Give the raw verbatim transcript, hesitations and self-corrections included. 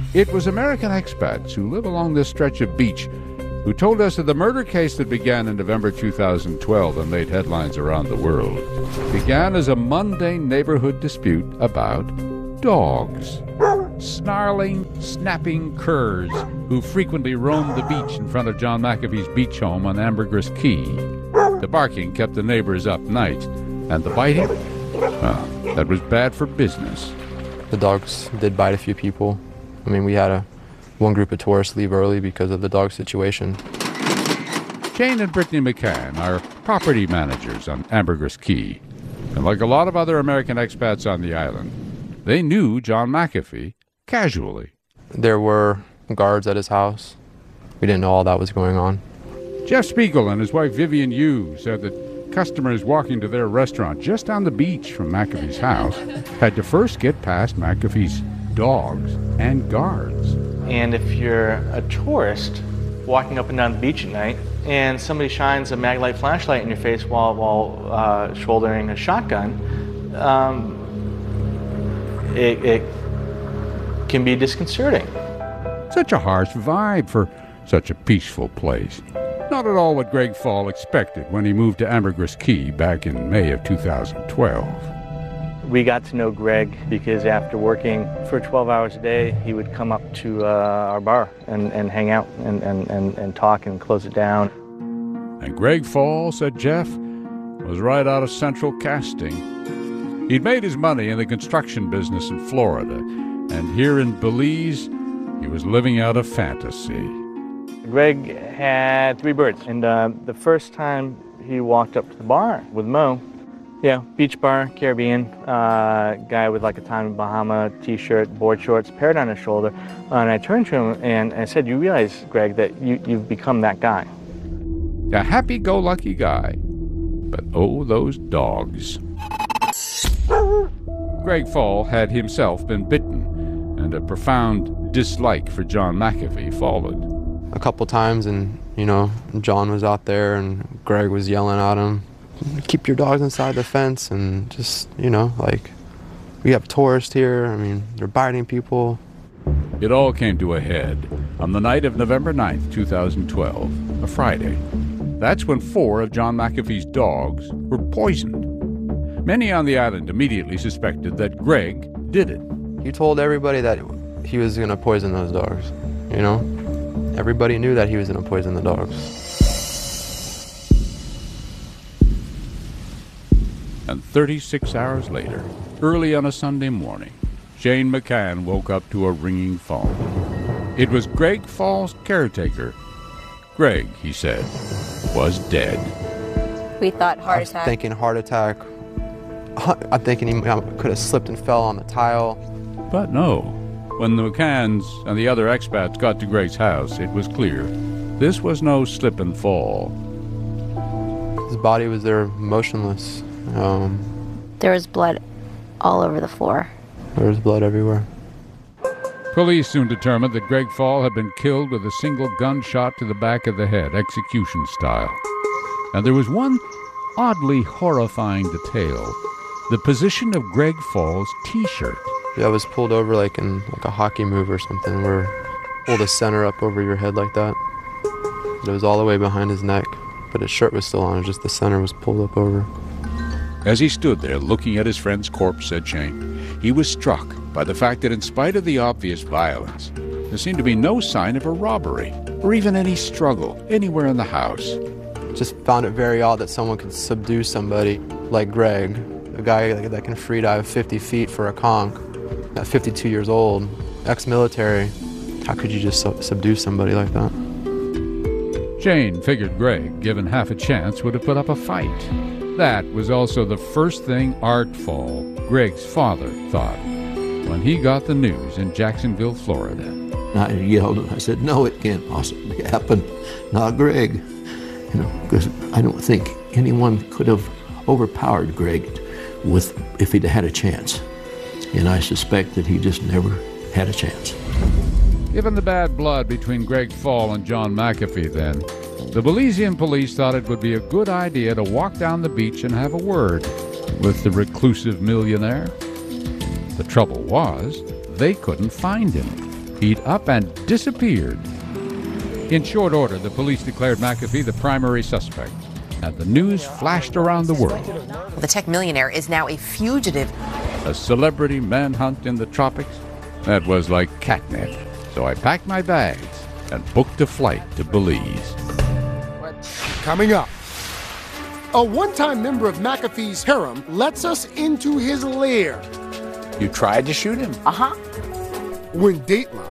It was American expats who live along this stretch of beach who told us that the murder case that began in November two thousand twelve and made headlines around the world began as a mundane neighborhood dispute about dogs. Snarling, snapping curs who frequently roamed the beach in front of John McAfee's beach home on Ambergris Key. The barking kept the neighbors up night, and the biting, well, that was bad for business. The dogs did bite a few people. I mean, we had a one group of tourists leave early because of the dog situation. Jane and Brittany McCann are property managers on Ambergris Key. And like a lot of other American expats on the island, they knew John McAfee casually. There were guards at his house. We didn't know all that was going on. Jeff Spiegel and his wife Vivian Yu said that customers walking to their restaurant just down the beach from McAfee's house had to first get past McAfee's dogs and guards. And if you're a tourist walking up and down the beach at night and somebody shines a Maglite flashlight in your face while, while uh, shouldering a shotgun, um, it, it can be disconcerting. Such a harsh vibe for such a peaceful place. Not at all what Greg Fall expected when he moved to Ambergris Key back in May of two thousand twelve. We got to know Greg because after working for twelve hours a day, he would come up to uh, our bar and, and hang out and, and, and, and talk and close it down. And Greg Fall, said Jeff, was right out of Central Casting. He'd made his money in the construction business in Florida, and here in Belize, he was living out a fantasy. Greg had three birds, and uh, the first time he walked up to the bar with Mo, yeah, beach bar, Caribbean, uh, guy with like a Tommy Bahama t-shirt, board shorts, parrot on his shoulder, uh, and I turned to him and I said, "You realize, Greg, that you, you've become that guy." A happy-go-lucky guy, but oh, those dogs. Greg Fall had himself been bitten, and a profound dislike for John McAfee followed. A couple times, and, you know, John was out there and Greg was yelling at him, "Keep your dogs inside the fence," and just, you know, like, we have tourists here, I mean, they're biting people. It all came to a head on the night of November ninth, two thousand twelve, a Friday. That's when four of John McAfee's dogs were poisoned. Many on the island immediately suspected that Greg did it. He told everybody that he was going to poison those dogs, you know? Everybody knew that he was going to poison the dogs. And thirty-six hours later, early on a Sunday morning, Jane McCann woke up to a ringing phone. It was Greg Fall's caretaker. Greg, he said, was dead. We thought heart I was attack. thinking heart attack. I'm thinking he could have slipped and fell on the tile. But no. When the McCanns and the other expats got to Greg's house, it was clear this was no slip and fall. His body was there motionless. Um, There was blood all over the floor. there was blood everywhere. Police soon determined that Greg Fall had been killed with a single gunshot to the back of the head, execution style. And there was one oddly horrifying detail: the position of Greg Fall's T-shirt. Yeah, I was pulled over like in like a hockey move or something, where pull the center up over your head like that. It was all the way behind his neck, but his shirt was still on, just the center was pulled up over. As he stood there looking at his friend's corpse, said Shane, he was struck by the fact that in spite of the obvious violence, there seemed to be no sign of a robbery or even any struggle anywhere in the house. Just found it very odd that someone could subdue somebody like Greg, a guy that can free dive fifty feet for a conch, at fifty-two years old, ex-military. How could you just sub- subdue somebody like that? Jane figured Greg, given half a chance, would have put up a fight. That was also the first thing Art Fall, Greg's father, thought when he got the news in Jacksonville, Florida. I yelled and I said, "No, it can't possibly happen. Not Greg." You know, because I don't think anyone could have overpowered Greg with if he'd had a chance. And I suspect that he just never had a chance. Given the bad blood between Greg Fall and John McAfee then, the Belizean police thought it would be a good idea to walk down the beach and have a word with the reclusive millionaire. The trouble was, they couldn't find him. he'd up and disappeared. In short order, the police declared McAfee the primary suspect, and the news flashed around the world. The tech millionaire is now a fugitive. A celebrity manhunt in the tropics? That was like catnip. So I packed my bags and booked a flight to Belize. Coming up, a one-time member of McAfee's harem lets us into his lair. You tried to shoot him? Uh-huh. When Dateline